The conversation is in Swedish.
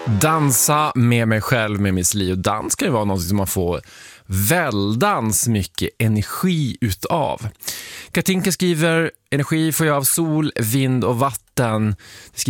Dansa med mig själv med Miss Li. Och dans kan ju vara något som man får väldans mycket energi utav. Katinka skriver: energi får jag av sol, vind och vatten.